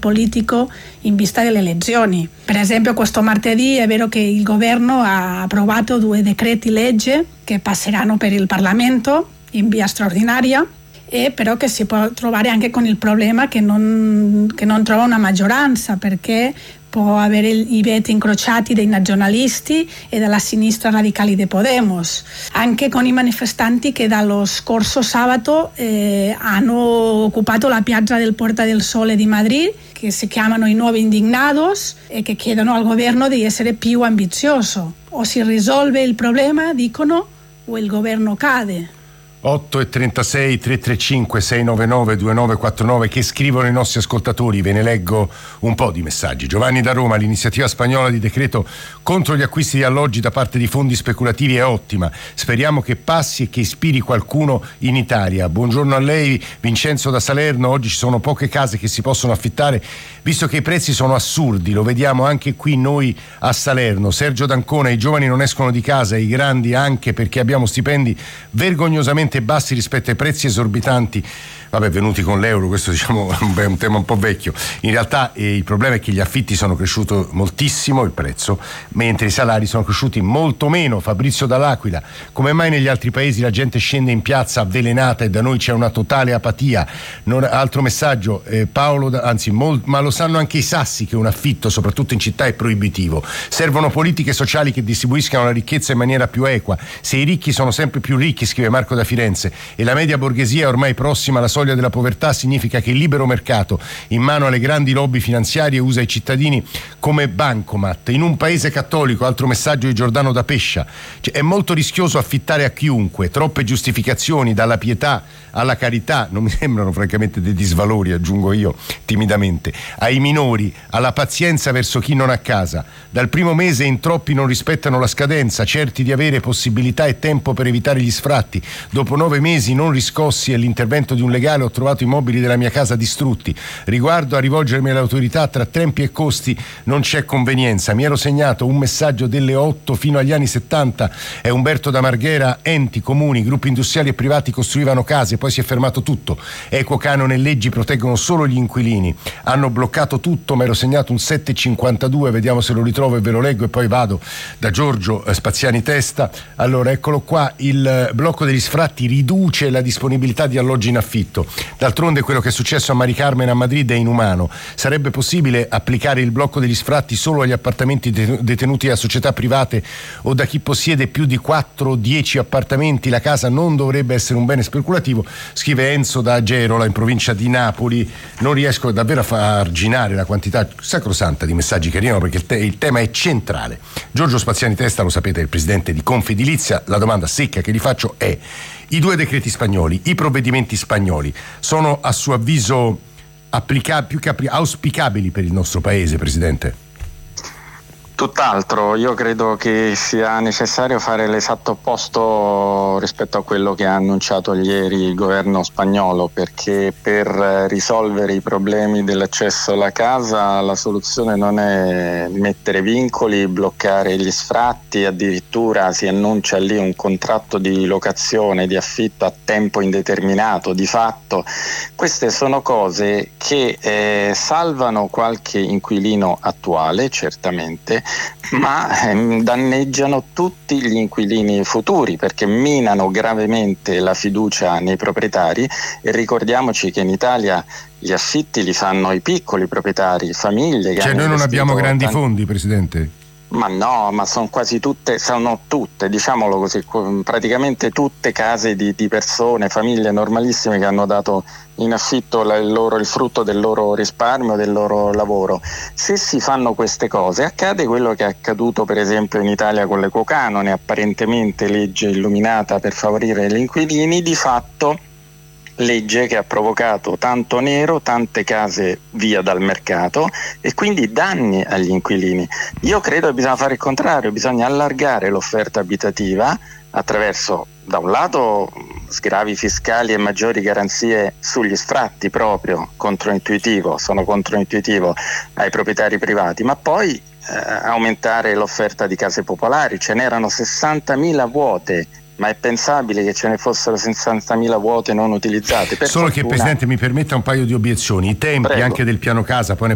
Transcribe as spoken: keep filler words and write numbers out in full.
politico in vista delle elezioni. Per esempio questo martedì è vero che il governo ha approvato due decreti legge che passeranno per il Parlamento in via straordinaria, e però che si può trovare anche con il problema che non, che non trova una maggioranza, perché può avere i veti incrociati dei nazionalisti e della sinistra radicali di Podemos, anche con i manifestanti che dallo scorso sabato eh, hanno occupato la piazza del Puerta del Sole di Madrid, che si chiamano i Nuovi Indignados, e che chiedono al governo di essere più ambizioso. O si risolve il problema, dicono, o il governo cade. otto e trentasei tre tre cinque sei nove nove due nove quattro nove che scrivono i nostri ascoltatori. Ve ne leggo un po' di messaggi. Giovanni da Roma: l'iniziativa spagnola di decreto contro gli acquisti di alloggi da parte di fondi speculativi è ottima, speriamo che passi e che ispiri qualcuno in Italia. Buongiorno a lei. Vincenzo da Salerno: oggi ci sono poche case che si possono affittare visto che i prezzi sono assurdi, lo vediamo anche qui noi a Salerno. Sergio d'Ancona: i giovani non escono di casa, i grandi anche, perché abbiamo stipendi vergognosamente bassi rispetto ai prezzi esorbitanti, vabbè, venuti con l'euro. Questo diciamo è un tema un po' vecchio. In realtà eh, il problema è che gli affitti sono cresciuti moltissimo, il prezzo, mentre i salari sono cresciuti molto meno. Fabrizio dall'Aquila: come mai negli altri paesi la gente scende in piazza avvelenata e da noi c'è una totale apatia? Non, altro messaggio, eh, Paolo da, anzi mol, ma lo sanno anche i sassi che un affitto soprattutto in città è proibitivo. Servono politiche sociali che distribuiscano la ricchezza in maniera più equa. Se i ricchi sono sempre più ricchi, scrive Marco da Firenze, e la media borghesia è ormai prossima alla soglia della povertà, significa che il libero mercato in mano alle grandi lobby finanziarie usa i cittadini come bancomat. In un paese cattolico, altro messaggio di Giordano da Pescia, cioè, è molto rischioso affittare a chiunque, troppe giustificazioni dalla pietà alla carità non mi sembrano francamente dei disvalori, aggiungo io timidamente, ai minori, alla pazienza verso chi non ha casa. Dal primo mese in troppi non rispettano la scadenza, certi di avere possibilità e tempo per evitare gli sfratti. Dopo nove mesi non riscossi e l'intervento di un legale ho trovato i mobili della mia casa distrutti. Riguardo a rivolgermi alle autorità, tra tempi e costi non c'è convenienza. Mi ero segnato un messaggio delle otto fino agli anni settanta, è Umberto da Marghera: enti, comuni, gruppi industriali e privati costruivano case, poi si è fermato tutto. Equo canone e leggi proteggono solo gli inquilini, hanno bloccato tutto. Mi ero segnato un sette cinquantadue, vediamo se lo ritrovo e ve lo leggo e poi vado. Da Giorgio eh, Spaziani Testa: allora eccolo qua, il blocco degli sfratti riduce la disponibilità di alloggi in affitto. D'altronde quello che è successo a Mari Carmen a Madrid è inumano. Sarebbe possibile applicare il blocco degli sfratti solo agli appartamenti detenuti da società private o da chi possiede più di quattro o dieci appartamenti? La casa non dovrebbe essere un bene speculativo, scrive Enzo da Gerola in provincia di Napoli. Non riesco davvero a far arginare la quantità sacrosanta di messaggi che arrivano, perché il, te- il tema è centrale. Giorgio Spaziani Testa, lo sapete, è il presidente di Confedilizia. La domanda secca che gli faccio è: i due decreti spagnoli, i provvedimenti spagnoli, sono a suo avviso applica- più che appli- auspicabili per il nostro paese, Presidente? Tutt'altro, io credo che sia necessario fare l'esatto opposto rispetto a quello che ha annunciato ieri il governo spagnolo, perché per risolvere i problemi dell'accesso alla casa la soluzione non è mettere vincoli, bloccare gli sfratti, addirittura si annuncia lì un contratto di locazione, di affitto a tempo indeterminato. Di fatto queste sono cose che eh, salvano qualche inquilino attuale, certamente, ma ehm, danneggiano tutti gli inquilini futuri, perché minano gravemente la fiducia nei proprietari. E ricordiamoci che in Italia gli affitti li fanno i piccoli proprietari, famiglie che cioè hanno noi non abbiamo grandi tanti... fondi, Presidente? Ma no, ma sono quasi tutte, sono tutte, diciamolo così, praticamente tutte case di, di persone, famiglie normalissime che hanno dato in affitto la, il, loro, il frutto del loro risparmio, del loro lavoro. Se si fanno queste cose accade quello che è accaduto per esempio in Italia con l'equo canone, apparentemente legge illuminata per favorire gli inquilini, di fatto legge che ha provocato tanto nero, tante case via dal mercato e quindi danni agli inquilini. Io credo che bisogna fare il contrario, bisogna allargare l'offerta abitativa attraverso, da un lato, sgravi fiscali e maggiori garanzie sugli sfratti, proprio controintuitivo, sono controintuitivo ai proprietari privati, ma poi eh, aumentare l'offerta di case popolari. Ce n'erano sessantamila vuote, ma è pensabile che ce ne fossero sessantamila vuote non utilizzate? Per Solo fortuna... che, Presidente, mi permetta un paio di obiezioni. I tempi Prego. Anche del piano casa, poi ne